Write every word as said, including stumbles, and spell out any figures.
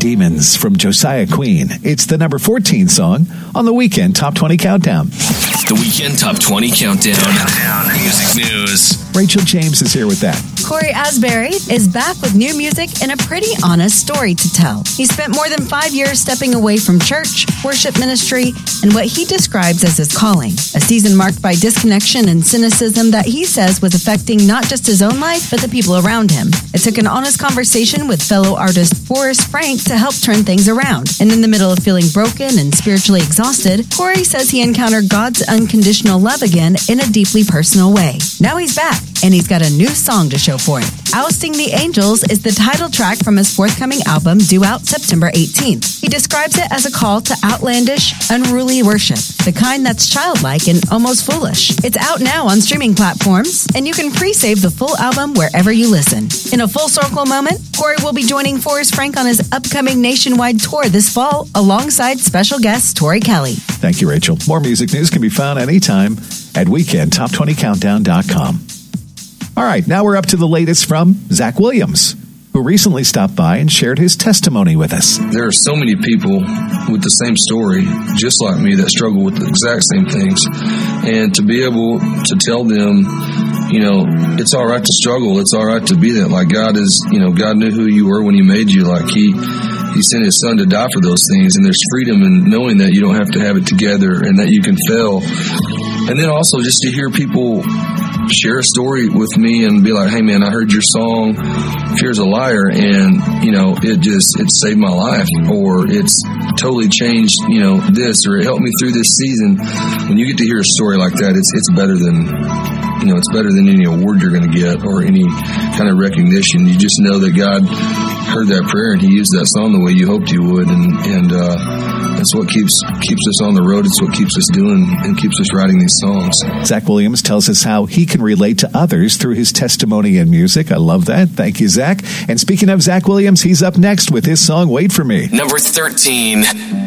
Demons from Josiah Queen. It's the number fourteen song on the Weekend Top twenty Countdown. The Weekend Top twenty Countdown. Countdown. Music news. Rachel James is here with that. Cory Asbury is back with new music and a pretty honest story to tell. He spent more than five years stepping away from church, worship ministry, and what he describes as his calling. A season marked by disconnection and cynicism that he says was affecting not just his own life, but the people around him. It took an honest conversation with fellow artist Forrest Frank to help turn things around. And in the middle of feeling broken and spiritually exhausted, Cory says he encountered God's unconditional love again in a deeply personal way. Now he's back, and he's got a new song to show for it. Ousting the Angels is the title track from his forthcoming album due out September eighteenth. He describes it as a call to outlandish, unruly worship, the kind that's childlike and almost foolish. It's out now on streaming platforms, and you can pre-save the full album wherever you listen. In a full circle moment, Cory will be joining Forrest Frank on his upcoming nationwide tour this fall alongside special guest Tori Kelly. Thank you, Rachel. More music news can be found anytime at weekend top twenty countdown dot com. All right, now we're up to the latest from Zach Williams, who recently stopped by and shared his testimony with us. There are so many people with the same story, just like me, that struggle with the exact same things. And to be able to tell them, you know, it's all right to struggle. It's all right to be that. Like God is, you know, God knew who you were when he made you. Like he, he sent his son to die for those things. And there's freedom in knowing that you don't have to have it together and that you can fail. And then also just to hear people share a story with me and be like, hey man, I heard your song, Fear's a Liar, and you know, it just, it saved my life, or it's totally changed, you know, this, or it helped me through this season. When you get to hear a story like that, it's it's better than, you know, it's better than any award you're going to get or any kind of recognition. You just know that God heard that prayer and he used that song the way you hoped he would, and and uh it's what keeps keeps us on the road. It's what keeps us doing and keeps us writing these songs. Zach Williams tells us how he can relate to others through his testimony and music. I love that. Thank you, Zach. And speaking of Zach Williams, he's up next with his song, Wait For Me. Number thirteen.